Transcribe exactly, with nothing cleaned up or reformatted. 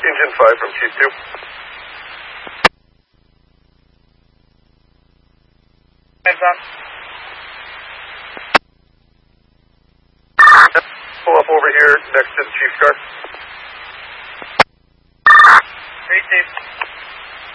Engine five from Chief two. Heads up. Pull up over here next to the Chief's car. Three, Chief.